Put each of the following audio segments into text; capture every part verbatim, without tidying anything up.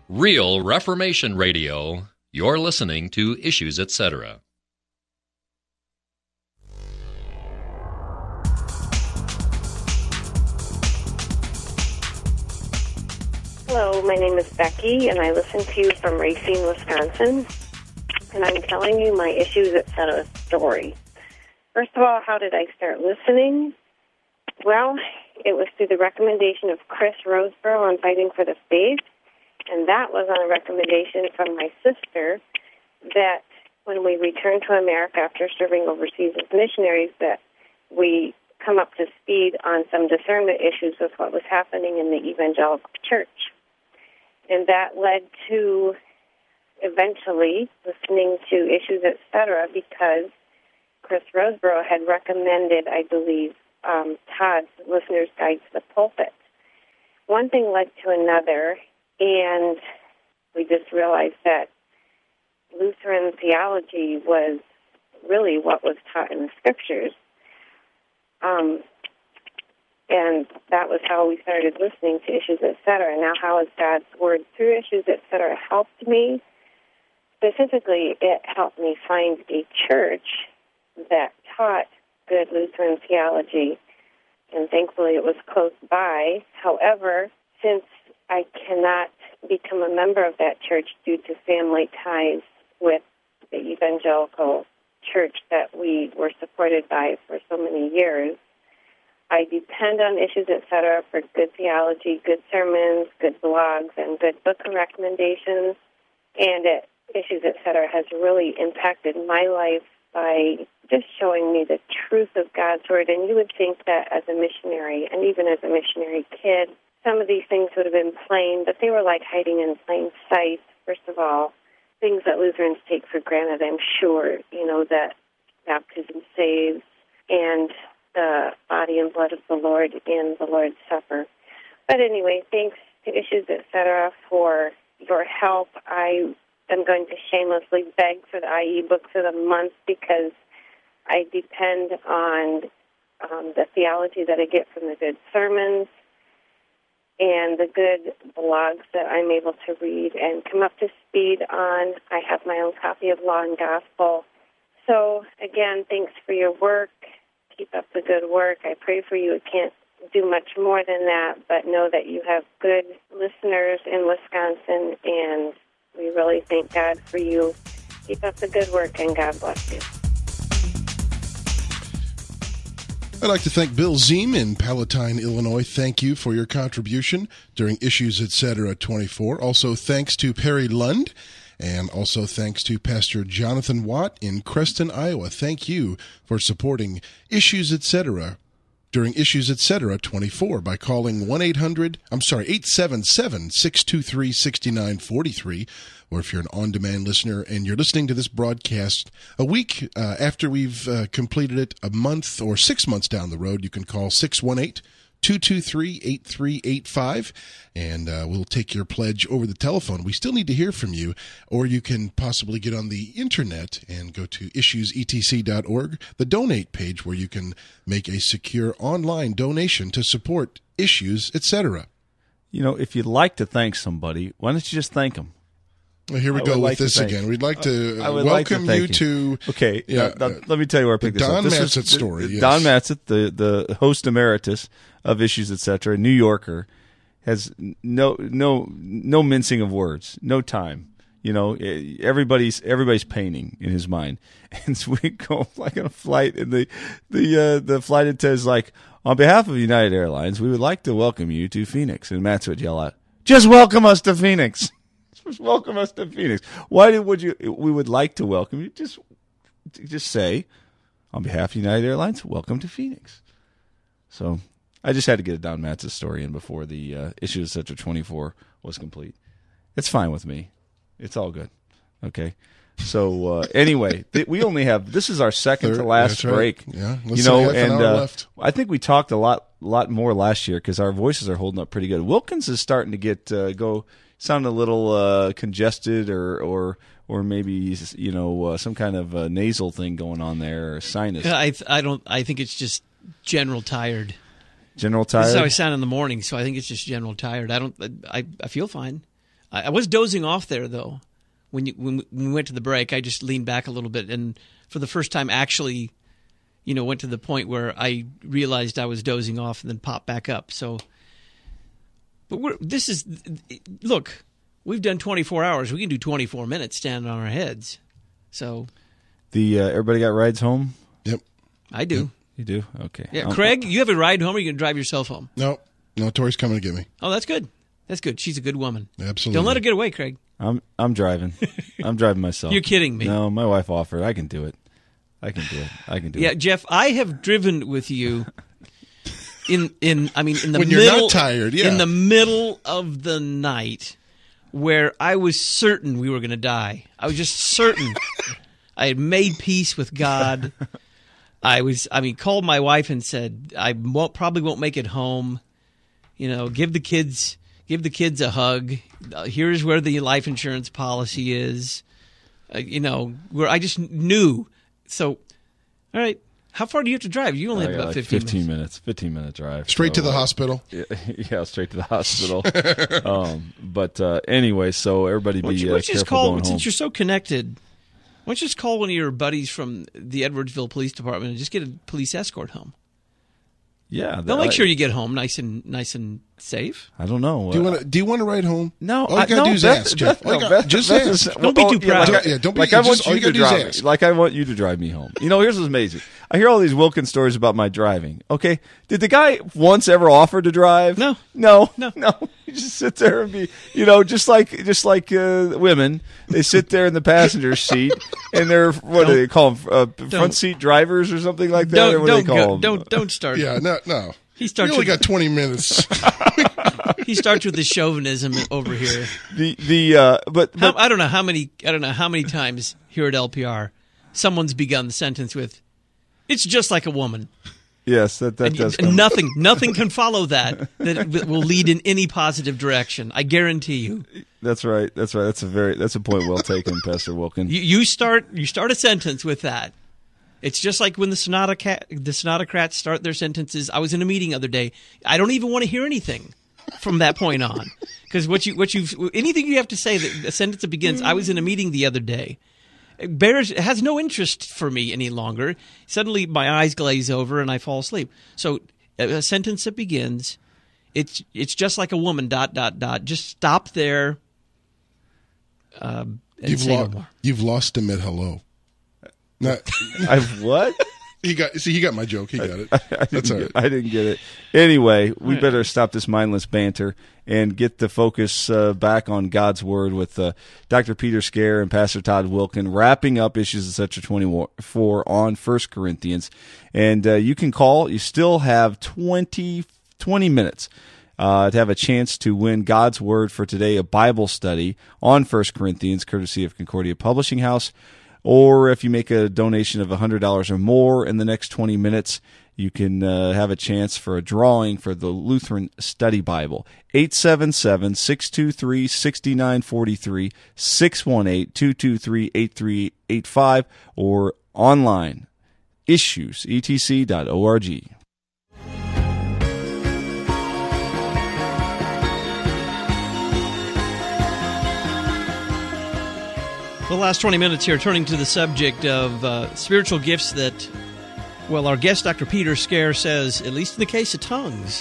Real Reformation Radio. You're listening to Issues, et cetera. Hello, my name is Becky, and I listen to you from Racine, Wisconsin. And I'm telling you my Issues, et cetera story. First of all, how did I start listening? Well, it was through the recommendation of Chris Roseborough on Fighting for the Faith, and that was on a recommendation from my sister that when we returned to America after serving overseas as missionaries, that we come up to speed on some discernment issues with what was happening in the evangelical church. And that led to eventually listening to Issues, et cetera, because Chris Roseborough had recommended, I believe, um, Todd's Listener's Guide to the Pulpit. One thing led to another, and we just realized that Lutheran theology was really what was taught in the Scriptures. Um, and that was how we started listening to Issues, et cetera. Now, how has God's Word through Issues, et cetera, helped me? Specifically, it helped me find a church that taught good Lutheran theology, and thankfully it was close by. However, since I cannot become a member of that church due to family ties with the evangelical church that we were supported by for so many years, I depend on Issues, et cetera, for good theology, good sermons, good blogs, and good book recommendations. And it, Issues, et cetera, has really impacted my life by just showing me the truth of God's Word. And you would think that as a missionary, and even as a missionary kid, some of these things would have been plain, but they were like hiding in plain sight. First of all, things that Lutherans take for granted, I'm sure, you know, that baptism saves, and the body and blood of the Lord in the Lord's Supper. But anyway, thanks to Issues, et cetera, for your help. I am going to shamelessly beg for the I E Books of the Month because I depend on um, the theology that I get from the good sermons and the good blogs that I'm able to read and come up to speed on. I have my own copy of Law and Gospel. So, again, thanks for your work. Keep up the good work. I pray for you. I can't do much more than that, but know that you have good listeners in Wisconsin, and we really thank God for you. Keep up the good work, and God bless you. I'd like to thank Bill Ziem in Palatine, Illinois. Thank you for your contribution during Issues, et cetera, twenty-four. Also, thanks to Perry Lund, and also thanks to Pastor Jonathan Watt in Creston, Iowa. Thank you for supporting Issues, et cetera, during Issues, et cetera, twenty-four by calling one eight hundred, I'm sorry, eight seven seven, six two three, six nine four three, or if you're an on-demand listener and you're listening to this broadcast a week uh, after we've uh, completed it, a month or six months down the road, you can call six one eight, two two three, eight three eight five, and uh, we'll take your pledge over the telephone. We still need to hear from you, or you can possibly get on the internet and go to issues e t c dot org, the donate page where you can make a secure online donation to support Issues, et cetera. You know, if you'd like to thank somebody, why don't you just thank them? Well, here we I go with like this thank, again. We'd like to I would welcome like to you, you to... Okay, yeah, now, now, let me tell you where I picked this Don up. This Matzett was, story, yes. Don Matzett, the, the host emeritus of Issues, et cetera, New Yorker, has no no no mincing of words, no time. You know, everybody's everybody's painting in his mind, and so we go like on a flight, and the the uh, the flight attendant's like, on behalf of United Airlines, we would like to welcome you to Phoenix, and Matt's would yell out, "Just welcome us to Phoenix." Just welcome us to Phoenix. Why did would you? We would like to welcome you. Just, just say, on behalf of United Airlines, welcome to Phoenix. So, I just had to get a Don Matzett story in before the uh, Issues, et cetera, twenty-four was complete. It's fine with me. It's all good. Okay. So uh, anyway, th- we only have this is our second Third, to last break. Right. Yeah, let's you know, half an and hour uh, left. I think we talked a lot, lot more last year because our voices are holding up pretty good. Wilkins is starting to get uh, go. Sound a little uh, congested, or or or maybe you know uh, some kind of uh, nasal thing going on there, or sinus. I I don't. I think it's just general tired. General tired. This is how I sound in the morning, so I think it's just general tired. I don't. I I feel fine. I, I was dozing off there, though. When, you, when we went to the break, I just leaned back a little bit, and for the first time actually, you know, went to the point where I realized I was dozing off and then popped back up. So, but we're, this is, look, we've done twenty-four hours. We can do twenty-four minutes standing on our heads. So, The uh, everybody got rides home? Yep. I do. Yep. You do? Okay. Yeah, Um, Craig, you have a ride home, or are you going to drive yourself home? No, no, Tori's coming to get me. Oh, that's good. That's good. She's a good woman. Absolutely. Don't let her get away, Craig. I'm I'm driving. I'm driving myself. You're kidding me. No, my wife offered. I can do it. I can do it. I can do Yeah, it. Jeff, I have driven with you in in I mean in the When you're middle not tired, yeah. in the middle of the night where I was certain we were going to die. I was just certain. I had made peace with God. I was I mean called my wife and said I won't, probably won't make it home. You know, give the kids give the kids a hug. Uh, here's where the life insurance policy is. Uh, you know, where I just knew. So, all right, how far do you have to drive? You only I have got about like fifteen, fifteen minutes. minutes. fifteen minute drive. Straight to So, the uh, hospital. Yeah, yeah, straight to the hospital. um, but uh, anyway, so everybody Why don't be you, uh, why don't you just careful call, going home. since you're so connected, why don't you just call one of your buddies from the Edwardsville Police Department and just get a police escort home? Yeah, They'll that- make sure you get home nice and nice and safe. I don't know. Do you Uh, want to? Do you want to ride home? No, all you I, gotta no, do is Beth, ask, Jeff. Beth, All you no, got- Beth, just Beth ask. is- Don't be oh, too yeah, proud. Like, I, Yeah, don't be- like I just- want all you you to gotta do is drive me. ask. Like I want you to drive me home. You know, here's what's amazing. I hear all these Wilkins stories about my driving. Okay, did the guy once ever offer to drive? No. no, No. no. You just sit there and be, you know, just like just like uh, women. They sit there in the passenger seat and they're what do they call them? Uh, front seat drivers or something like that. or Don't what don't do they call go, them? don't don't start. Yeah, no, no. He starts You only with- got twenty minutes. He starts with the chauvinism over here. The the uh, but, How, but I don't know how many I don't know how many times here at L P R someone's begun the sentence with, "It's just like a woman." yes, that that And does and come. nothing, nothing can follow that that will lead in any positive direction. I guarantee you. That's right. That's right. That's a very that's a point well taken, Pastor Wilkin. You, you start, you start a sentence with that. It's just like when the Sonata cat, the Sonatocrats start their sentences. I was in a meeting the other day. I don't even want to hear anything from that point on, because what you, what you, anything you have to say that a sentence that begins, "I was in a meeting the other day," it bears it has no interest for me any longer. Suddenly, my eyes glaze over and I fall asleep. So, a, a sentence that begins, "It's it's just like a woman." Dot dot dot. Just stop there. Um, and You've, say lo- no more. you've lost him at hello. Not, I've what? he got. See, he got my joke. He got it. I That's didn't, all get, right. I didn't get it. Anyway, we right. better stop this mindless banter and get the focus uh, back on God's Word with uh, Doctor Peter Scare and Pastor Todd Wilkin wrapping up Issues Etc. twenty-four on First Corinthians. And uh, you can call. You still have twenty, twenty minutes uh, to have a chance to win God's Word for today, a Bible study on First Corinthians, courtesy of Concordia Publishing House. Or if you make a donation of one hundred dollars or more in the next twenty minutes, you can uh, have a chance for a drawing for the Lutheran Study Bible. eight seven seven, six two three, six nine four three, six one eight, two two three, eight three eight five, or online, issues e t c dot org. The last twenty minutes here, turning to the subject of uh, spiritual gifts that, well, our guest, Doctor Peter Scare, says, at least in the case of tongues,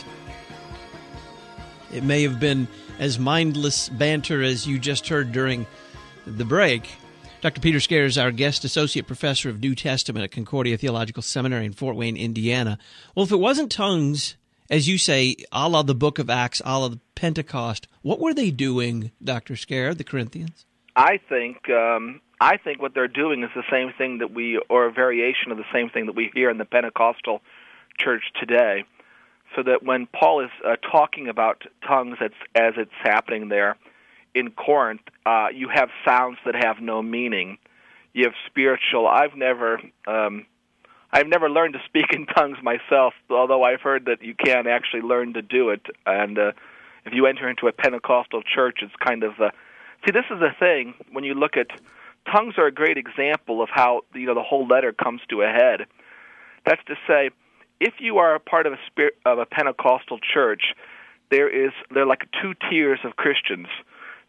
it may have been as mindless banter as you just heard during the break. Doctor Peter Scare is our guest associate professor of New Testament at Concordia Theological Seminary in Fort Wayne, Indiana. Well, if it wasn't tongues, as you say, a la the book of Acts, a la the Pentecost, what were they doing, Doctor Scare, the Corinthians? I think um, I think what they're doing is the same thing that we, or a variation of the same thing that we hear in the Pentecostal church today. So that when Paul is uh, talking about tongues as, as it's happening there in Corinth, uh, you have sounds that have no meaning. You have spiritual. I've never, um, I've never learned to speak in tongues myself, although I've heard that you can actually learn to do it. And uh, if you enter into a Pentecostal church, it's kind of uh, see, this is the thing. When you look at tongues, are a great example of how you know the whole letter comes to a head. That's to say, if you are a part of a spirit of a Pentecostal church, there is there are like two tiers of Christians.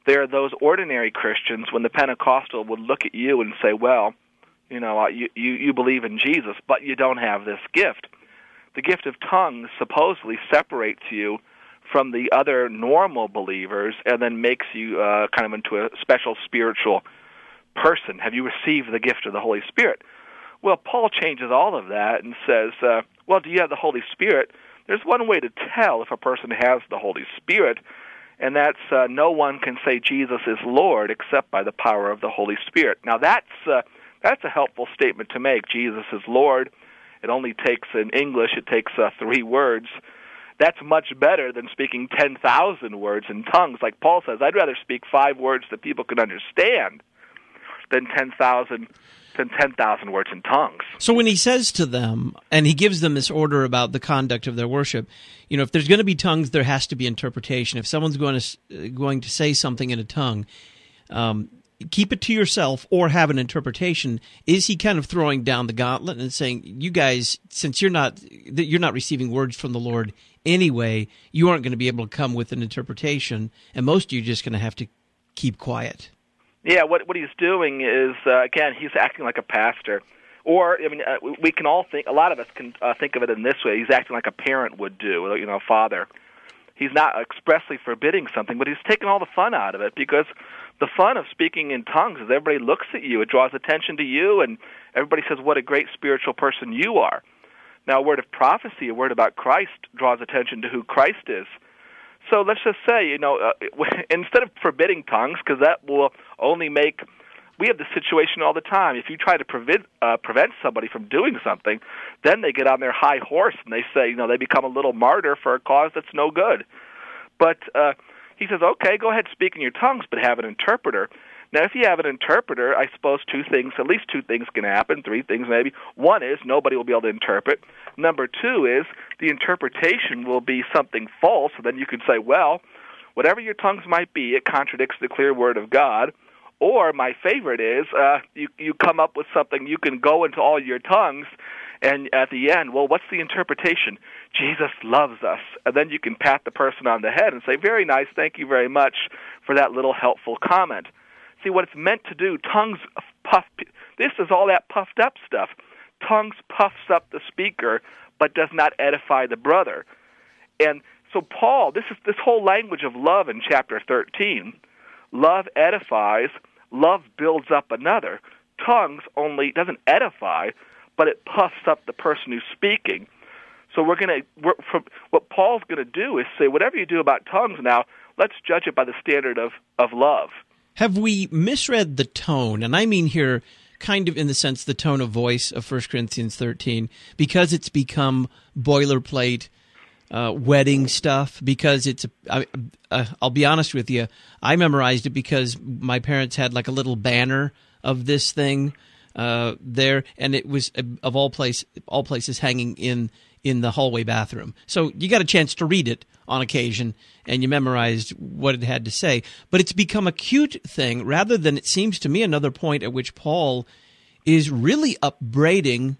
there are those ordinary Christians when the Pentecostal would look at you and say, well, you know, uh, you, you, you believe in Jesus, but you don't have this gift. The gift of tongues supposedly separates you from the other normal believers and then makes you uh, kind of into a special spiritual person. Have you received the gift of the Holy Spirit? Well, Paul changes all of that and says, uh, well, do you have the Holy Spirit? There's one way to tell if a person has the Holy Spirit, and that's uh, no one can say Jesus is Lord except by the power of the Holy Spirit. Now, that's uh, that's a helpful statement to make. Jesus is Lord. It only takes, in English, it takes uh, three words. That's much better than speaking ten thousand words in tongues. Like Paul says, I'd rather speak five words that people can understand than ten thousand than ten thousand words in tongues. So when he says to them, and he gives them this order about the conduct of their worship, you know, if there's going to be tongues, there has to be interpretation. If someone's going to going to say something in a tongue, um, keep it to yourself or have an interpretation. Is he kind of throwing down the gauntlet and saying, you guys, since you're not you're not receiving words from the Lord anyway, you aren't going to be able to come with an interpretation, and most of you are just going to have to keep quiet? Yeah, what what he's doing is, uh, again, he's acting like a pastor. Or, I mean, uh, we can all think, a lot of us can uh, think of it in this way. He's acting like a parent would do, you know, a father. He's not expressly forbidding something, but he's taking all the fun out of it, because the fun of speaking in tongues is everybody looks at you. It draws attention to you, and everybody says what a great spiritual person you are. Now, a word of prophecy, a word about Christ, draws attention to who Christ is. So let's just say, you know, uh, instead of forbidding tongues, because that will only make, we have this situation all the time. If you try to prevent, uh, prevent somebody from doing something, then they get on their high horse and they say, you know, they become a little martyr for a cause that's no good. But uh, he says, okay, go ahead, speak in your tongues, but have an interpreter. Now, if you have an interpreter, I suppose two things, at least two things can happen, three things maybe. One is nobody will be able to interpret. Number two is the interpretation will be something false, and then you can say, well, whatever your tongues might be, it contradicts the clear word of God. Or my favorite is uh, you, you come up with something, you can go into all your tongues, and at the end, well, what's the interpretation? Jesus loves us. And then you can pat the person on the head and say, very nice, thank you very much for that little helpful comment. See, what it's meant to do, tongues puff, this is all that puffed up stuff. Tongues puffs up the speaker, but does not edify the brother. And so Paul, this is this whole language of love in chapter thirteen. Love edifies, love builds up another. Tongues only doesn't edify, but it puffs up the person who's speaking. So we're going to, what Paul's going to do is say, whatever you do about tongues now, let's judge it by the standard of, of love. Have we misread the tone? And I mean here kind of in the sense the tone of voice of First Corinthians thirteen, because it's become boilerplate uh, wedding stuff, because it's, I, uh, I'll be honest with you, I memorized it because my parents had like a little banner of this thing uh, there, and it was, uh, of all place, all places, hanging in, in the hallway bathroom. So you got a chance to read it on occasion, and you memorized what it had to say. But it's become a cute thing, rather than, it seems to me, another point at which Paul is really upbraiding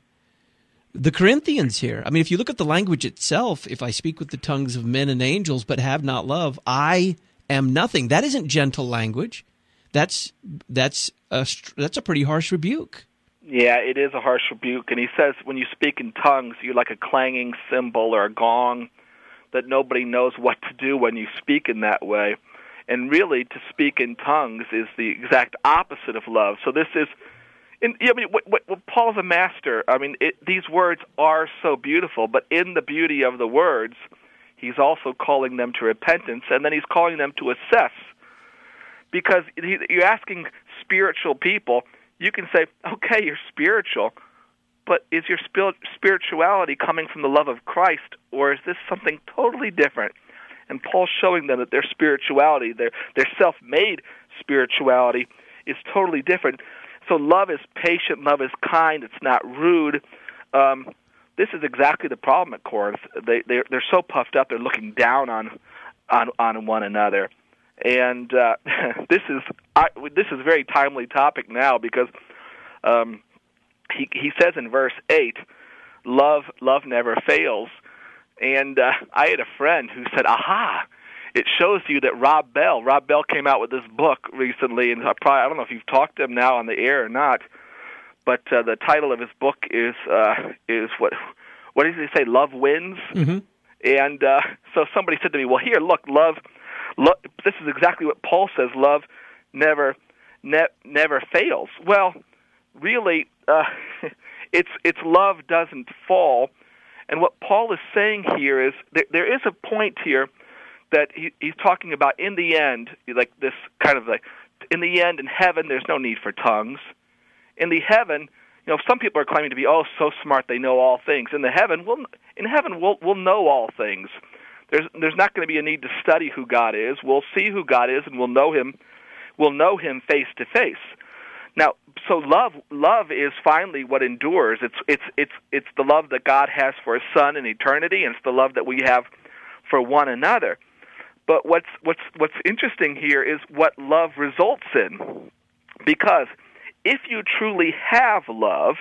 the Corinthians here. I mean, if you look at the language itself, if I speak with the tongues of men and angels but have not love, I am nothing. That isn't gentle language. That's that's a, that's a pretty harsh rebuke. Yeah, it is a harsh rebuke. And he says when you speak in tongues, you're like a clanging cymbal or a gong, that nobody knows what to do when you speak in that way. And really, to speak in tongues is the exact opposite of love. So this is, in, I mean, what, what, what Paul's a master. I mean, it, these words are so beautiful, but in the beauty of the words, he's also calling them to repentance, and then he's calling them to assess. Because he, you're asking spiritual people, you can say, okay, you're spiritual, but is your spirituality coming from the love of Christ, or is this something totally different? And Paul's showing them that their spirituality, their their self-made spirituality, is totally different. So love is patient, love is kind, it's not rude. Um, this is exactly the problem at Corinth. They they're, they're so puffed up, they're looking down on on, on one another. And uh, this is I, this is a very timely topic now, because um, he he says in verse eight, love love never fails. And uh, I had a friend who said, aha, it shows you that Rob Bell, Rob Bell came out with this book recently, and I probably I don't know if you've talked to him now on the air or not, but uh, the title of his book is uh, is what what does he say? Love Wins. Mm-hmm. And uh, so somebody said to me, "Well, here, look, love, love. This is exactly what Paul says. Love never, ne- never fails." Well, really, uh, it's it's love doesn't fall. And what Paul is saying here is there, there is a point here that he, he's talking about in the end, like this kind of like, in the end, in heaven, there's no need for tongues. In the heaven, you know, some people are claiming to be, oh, so smart, they know all things. In the heaven, we'll, in heaven, we'll, we'll know all things. There's, there's not going to be a need to study who God is. We'll see who God is, and we'll know Him. We'll know Him face to face. Now, so love, love is finally what endures. It's, it's, it's, it's the love that God has for His Son in eternity, and it's the love that we have for one another. But what's, what's, what's interesting here is what love results in, because if you truly have love,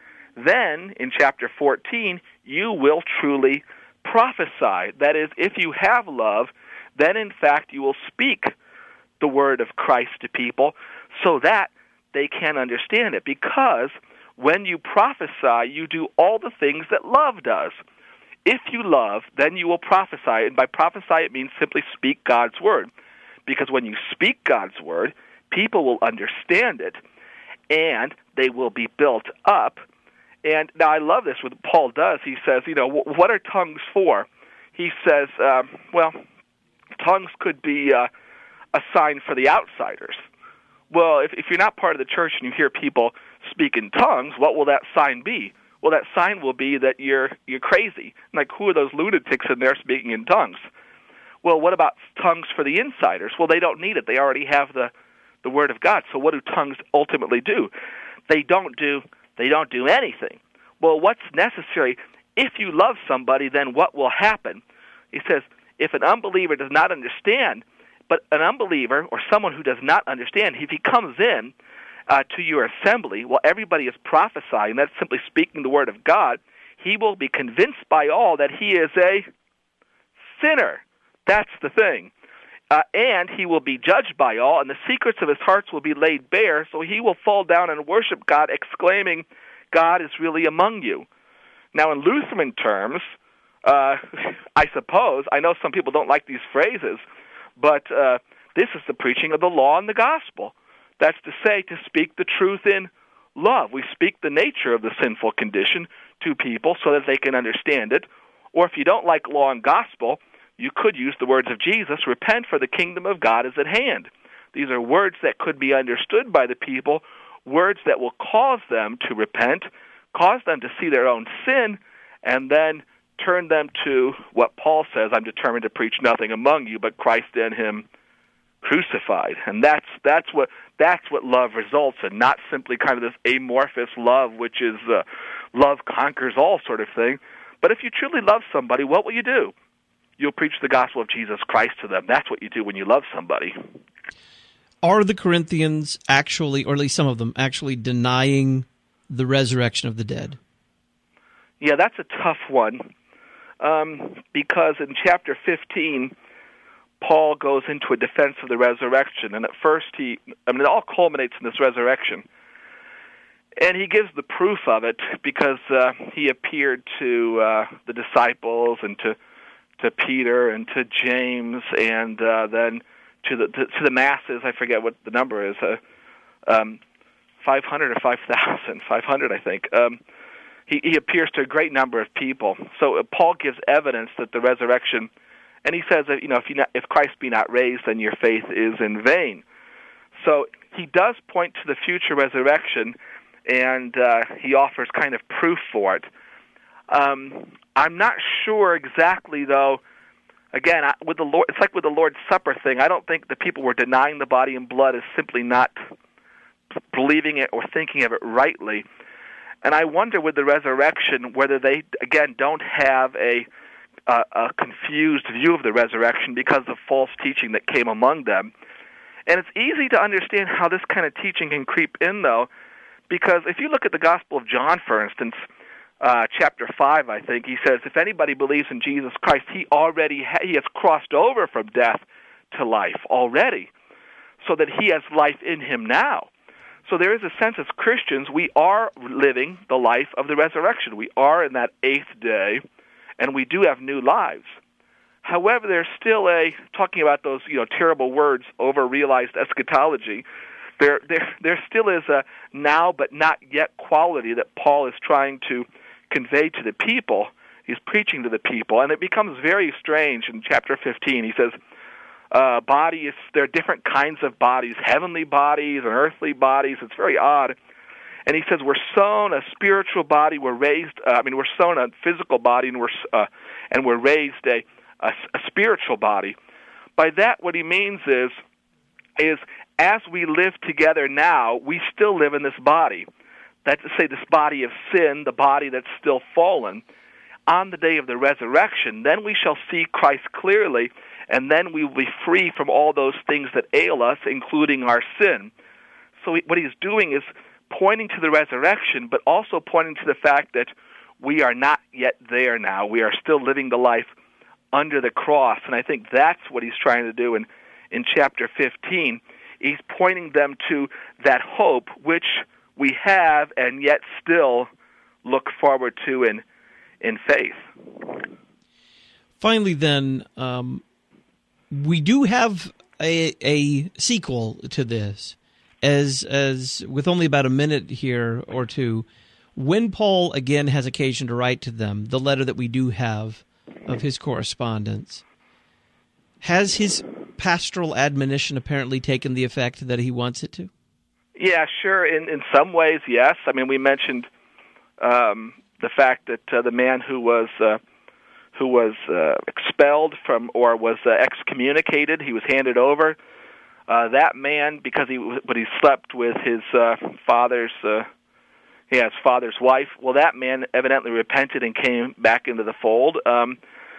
then in chapter fourteen, you will truly prophesy. That is, if you have love, then in fact you will speak the word of Christ to people so that they can understand it. Because when you prophesy, you do all the things that love does. If you love, then you will prophesy. And by prophesy, it means simply speak God's word. Because when you speak God's word, people will understand it, and they will be built up. And now I love this, what Paul does. He says, you know, what are tongues for? He says, um, well, tongues could be uh, a sign for the outsiders. Well, if, if you're not part of the church and you hear people speak in tongues, what will that sign be? Well, that sign will be that you're you're crazy. Like, who are those lunatics in there speaking in tongues? Well, what about tongues for the insiders? Well, they don't need it. They already have the, the Word of God. So what do tongues ultimately do? They don't do they don't do anything. Well, what's necessary? If you love somebody, then what will happen? He says, if an unbeliever does not understand, but an unbeliever or someone who does not understand, if he comes in uh, to your assembly, while everybody is prophesying, that's simply speaking the word of God, he will be convinced by all that he is a sinner. That's the thing. Uh, and he will be judged by all, and the secrets of his hearts will be laid bare, so he will fall down and worship God, exclaiming, God is really among you. Now, in Lutheran terms, uh, I suppose, I know some people don't like these phrases, but uh, this is the preaching of the law and the gospel. That's to say, to speak the truth in love. We speak the nature of the sinful condition to people so that they can understand it. Or if you don't like law and gospel, you could use the words of Jesus, repent for the kingdom of God is at hand. These are words that could be understood by the people, words that will cause them to repent, cause them to see their own sin, and then turn them to what Paul says, I'm determined to preach nothing among you but Christ and Him crucified. And that's that's what that's what love results in, not simply kind of this amorphous love, which is uh, love conquers all sort of thing. But if you truly love somebody, what will you do? You'll preach the gospel of Jesus Christ to them. That's what you do when you love somebody. Are the Corinthians actually, or at least some of them, actually denying the resurrection of the dead? Yeah, that's a tough one. Um, because in chapter fifteen, Paul goes into a defense of the resurrection, and at first he, I mean, it all culminates in this resurrection, and he gives the proof of it because uh, he appeared to uh, the disciples and to to Peter and to James, and uh, then to the to, to the masses. I forget what the number is, uh, um, five hundred or five thousand, five hundred, I think. Um, He, he appears to a great number of people. So uh, Paul gives evidence that the resurrection, and he says that, you know, if you not, if Christ be not raised, then your faith is in vain. So he does point to the future resurrection, and uh, he offers kind of proof for it. Um, I'm not sure exactly, though. Again, I, with the Lord, it's like with the Lord's Supper thing. I don't think the people were denying the body and blood is simply not believing it or thinking of it rightly. And I wonder with the resurrection whether they, again, don't have a, a, a confused view of the resurrection because of false teaching that came among them. And it's easy to understand how this kind of teaching can creep in, though, because if you look at the Gospel of John, for instance, uh, chapter five, I think, he says, if anybody believes in Jesus Christ, he already ha- he has crossed over from death to life already, so that he has life in him now. So there is a sense as Christians, we are living the life of the resurrection. We are in that eighth day, and we do have new lives. However, there's still a, talking about those, you know, terrible words, over-realized eschatology, there, there, there still is a now but not yet quality that Paul is trying to convey to the people. He's preaching to the people, and it becomes very strange in chapter fifteen. He says, uh, bodies, there are different kinds of bodies, heavenly bodies and earthly bodies. It's very odd. And he says, we're sown a spiritual body, we're raised, uh, I mean, we're sown a physical body, and we're, uh, and we're raised a, a, a spiritual body. By that, what he means is, is as we live together now, we still live in this body. That's to say, this body of sin, the body that's still fallen. On the day of the resurrection, then we shall see Christ clearly, and then we will be free from all those things that ail us, including our sin. So he, what he's doing is pointing to the resurrection, but also pointing to the fact that we are not yet there now. We are still living the life under the cross, and I think that's what he's trying to do in, in chapter fifteen. He's pointing them to that hope which we have and yet still look forward to in in faith. Finally, then, um, we do have a, a sequel to this. As as with only about a minute here or two, when Paul again has occasion to write to them, the letter that we do have of his correspondence, has his pastoral admonition apparently taken the effect that he wants it to? Yeah, sure. In in some ways, yes. I mean, we mentioned um, the fact that uh, the man who was uh, who was uh, expelled from or was uh, excommunicated, he was handed over. Uh, that man, because he but he slept with his uh, father's uh, yeah, his father's wife. Well, that man evidently repented and came back into the fold. Um,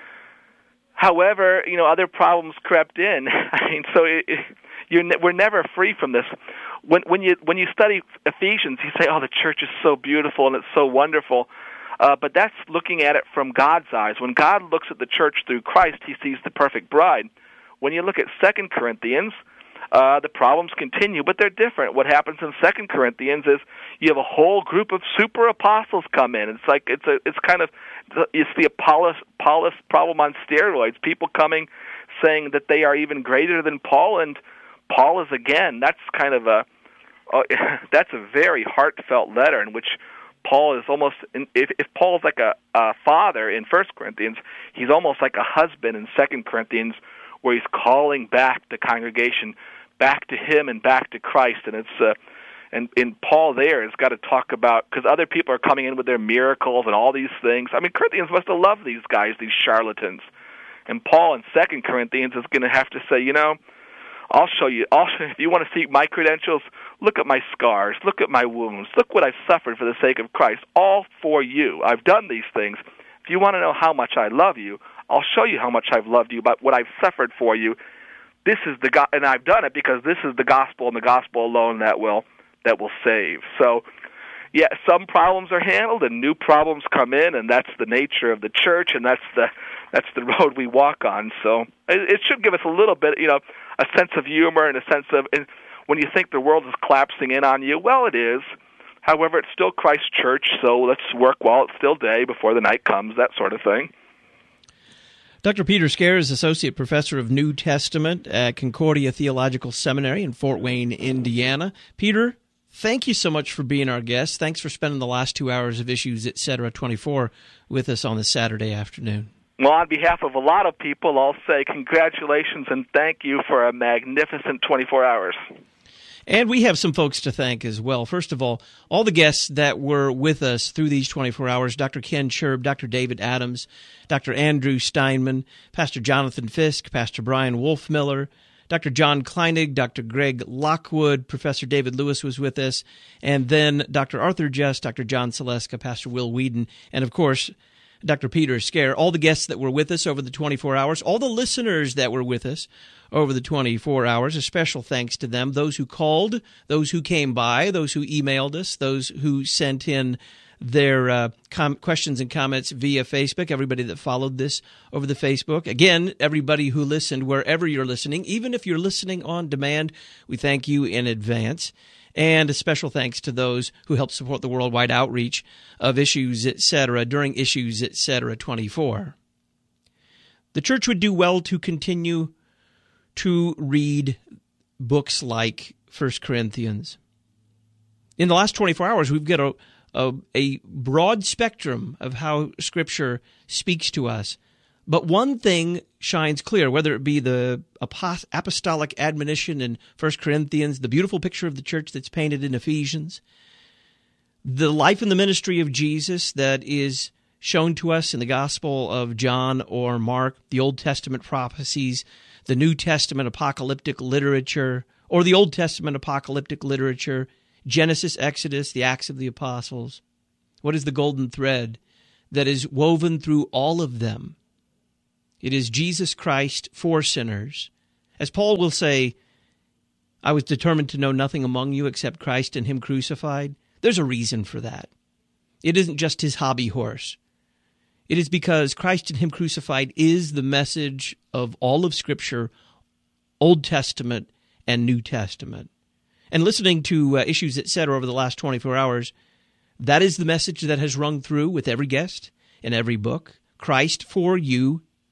however, you know, other problems crept in. I mean, so it, it, you're ne- we're never free from this. When when you when you study Ephesians, you say, "Oh, the church is so beautiful and it's so wonderful," uh, but that's looking at it from God's eyes. When God looks at the church through Christ, He sees the perfect bride. When you look at Second Corinthians, uh, the problems continue, but they're different. What happens in Second Corinthians is you have a whole group of super apostles come in. It's like it's a it's kind of it's the Apollos Apollos problem on steroids. People coming saying that they are even greater than Paul, and Paul is again. That's kind of a uh, that's a very heartfelt letter in which Paul is almost. If, if Paul's like a, a father in First Corinthians, he's almost like a husband in Second Corinthians, where he's calling back the congregation back to him and back to Christ. And it's uh, and in Paul there has got to talk about, because other people are coming in with their miracles and all these things. I mean, Corinthians must have loved these guys, these charlatans. And Paul in Second Corinthians is going to have to say, you know, I'll show you. I'll, if you want to see my credentials, look at my scars, look at my wounds, look what I've suffered for the sake of Christ, all for you. I've done these things. If you want to know how much I love you, I'll show you how much I've loved you, but what I've suffered for you. This is the go- and I've done it because this is the gospel and the gospel alone that will that will save. So, yeah, some problems are handled and new problems come in, and that's the nature of the church, and that's the that's the road we walk on. So it, it should give us a little bit, you know, a sense of humor and a sense of and when you think the world is collapsing in on you. Well, it is. However, it's still Christ's church, so let's work while it's still day before the night comes, that sort of thing. Doctor Peter Scaer is Associate Professor of New Testament at Concordia Theological Seminary in Fort Wayne, Indiana. Peter, thank you so much for being our guest. Thanks for spending the last two hours of Issues, et cetera, twenty-four with us on this Saturday afternoon. Well, on behalf of a lot of people, I'll say congratulations and thank you for a magnificent twenty-four hours. And we have some folks to thank as well. First of all, all the guests that were with us through these twenty-four hours, Doctor Ken Cherb, Doctor David Adams, Doctor Andrew Steinman, Pastor Jonathan Fisk, Pastor Brian Wolfmiller, Doctor John Kleinig, Doctor Greg Lockwood, Professor David Lewis was with us, and then Doctor Arthur Just, Doctor John Seleska, Pastor Will Whedon, and of course, Doctor Peter Scaer, all the guests that were with us over the twenty-four hours, all the listeners that were with us over the twenty-four hours, a special thanks to them, those who called, those who came by, those who emailed us, those who sent in their uh, com- questions and comments via Facebook, everybody that followed this over the Facebook. Again, everybody who listened, wherever you're listening, even if you're listening on demand, we thank you in advance. And a special thanks to those who helped support the worldwide outreach of Issues, et cetera, during Issues, et cetera, twenty-four. The church would do well to continue to read books like First Corinthians. In the last twenty-four hours, we've got a, a, a broad spectrum of how Scripture speaks to us. But one thing shines clear, whether it be the apostolic admonition in First Corinthians, the beautiful picture of the church that's painted in Ephesians, the life and the ministry of Jesus that is shown to us in the Gospel of John or Mark, the Old Testament prophecies, the New Testament apocalyptic literature, or the Old Testament apocalyptic literature, Genesis, Exodus, the Acts of the Apostles. What is the golden thread that is woven through all of them? It is Jesus Christ for sinners. As Paul will say, I was determined to know nothing among you except Christ and Him crucified. There's a reason for that. It isn't just his hobby horse. It is because Christ and Him crucified is the message of all of Scripture, Old Testament and New Testament. And listening to uh, Issues, et cetera, over the last twenty-four hours, that is the message that has rung through with every guest and every book. Christ for you